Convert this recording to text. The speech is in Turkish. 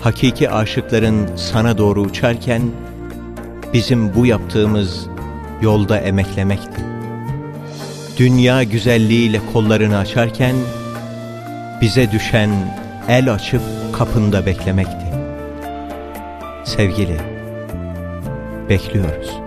hakiki aşıkların sana doğru uçarken, bizim bu yaptığımız yolda emeklemekti. Dünya güzelliğiyle kollarını açarken, bize düşen el açıp kapında beklemekti. Sevgili, bekliyoruz.